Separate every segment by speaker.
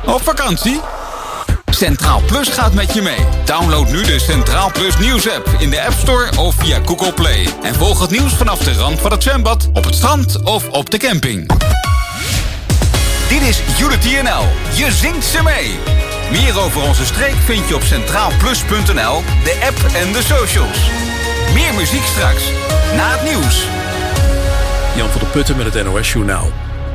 Speaker 1: Op vakantie? Centraal Plus gaat met je mee. Download nu de Centraal Plus nieuwsapp in de App Store of via Google Play. En volg het nieuws vanaf de rand van het zwembad, op het strand of op de camping. Dit is Unity NL. Je zingt ze mee. Meer over onze streek vind je op centraalplus.nl, de app en de socials. Meer muziek straks, na het nieuws.
Speaker 2: Jan van der Putten met het NOS Journaal.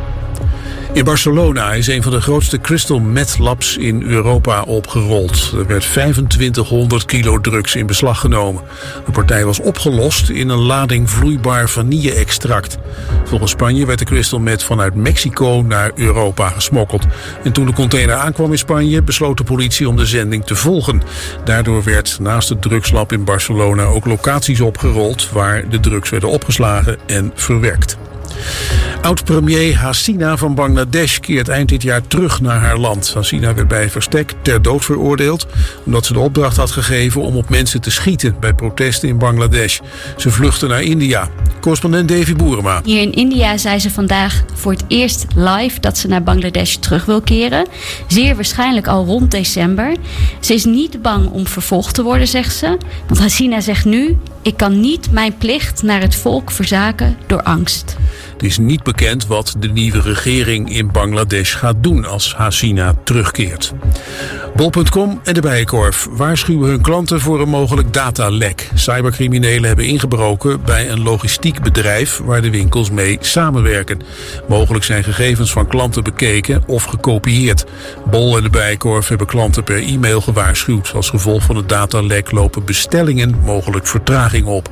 Speaker 2: In Barcelona is een van de grootste crystal meth labs in Europa opgerold. Er werd 2500 kilo drugs in beslag genomen. De partij was opgelost in een lading vloeibaar vanille-extract. Volgens Spanje werd de crystal meth vanuit Mexico naar Europa gesmokkeld. En toen de container aankwam in Spanje besloot de politie om de zending te volgen. Daardoor werd naast het drugslab in Barcelona ook locaties opgerold waar de drugs werden opgeslagen en verwerkt. Oud-premier Hasina van Bangladesh keert eind dit jaar terug naar haar land. Hasina werd bij verstek ter dood veroordeeld omdat ze de opdracht had gegeven om op mensen te schieten bij protesten in Bangladesh. Ze vluchtte naar India. Correspondent Davy Boerema.
Speaker 3: Hier in India zei ze vandaag voor het eerst live dat ze naar Bangladesh terug wil keren. Zeer waarschijnlijk al rond december. Ze is niet bang om vervolgd te worden, zegt ze. Want Hasina zegt nu: ik kan niet mijn plicht naar het volk verzaken door angst.
Speaker 2: Het is niet bekend wat de nieuwe regering in Bangladesh gaat doen als Hasina terugkeert. Bol.com en de Bijenkorf waarschuwen hun klanten voor een mogelijk datalek. Cybercriminelen hebben ingebroken bij een logistiek bedrijf waar de winkels mee samenwerken. Mogelijk zijn gegevens van klanten bekeken of gekopieerd. Bol en de Bijenkorf hebben klanten per e-mail gewaarschuwd. Als gevolg van het datalek lopen bestellingen mogelijk vertraging op.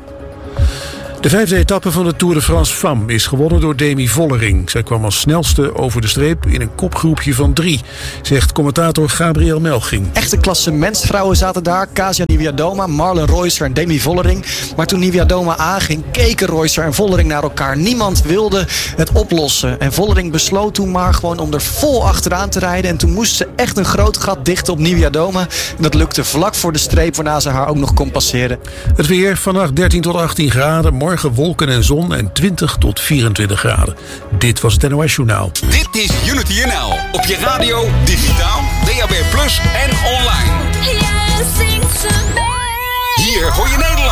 Speaker 2: De 5e etappe van de Tour de France Femmes is gewonnen door Demi Vollering. Zij kwam als snelste over de streep in een kopgroepje van 3, zegt commentator Gabriel Melching.
Speaker 4: Echte klassementsvrouwen zaten daar. Kasia Niewiadoma, Marlen Reusser en Demi Vollering. Maar toen Niewiadoma aanging, keken Reusser en Vollering naar elkaar. Niemand wilde het oplossen. En Vollering besloot toen maar gewoon om er vol achteraan te rijden. En toen moest ze echt een groot gat dichten op Niewiadoma. En dat lukte vlak voor de streep, waarna ze haar ook nog kon passeren.
Speaker 2: Het weer, vannacht 13 tot 18 graden. Morgen wolken en zon en 20 tot 24 graden. Dit was het NOS Journaal.
Speaker 1: Dit is Unity NL. Op je radio, digitaal, DAB+ en online. Hier hoor je Nederland.